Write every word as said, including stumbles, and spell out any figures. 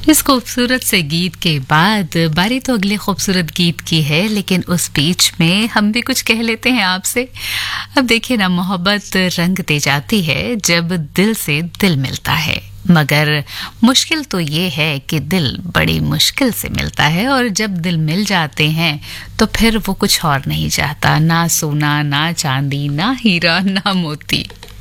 इस खूबसूरत से गीत के बाद बारी तो अगले खूबसूरत गीत की है, लेकिन उस बीच में हम भी कुछ कह लेते हैं आपसे। अब देखिए ना, मोहब्बत रंग दे जाती है जब दिल से दिल मिलता है, मगर मुश्किल तो ये है कि दिल बड़ी मुश्किल से मिलता है, और जब दिल मिल जाते हैं तो फिर वो कुछ और नहीं चाहता, ना सोना, ना चांदी, ना हीरा, ना मोती।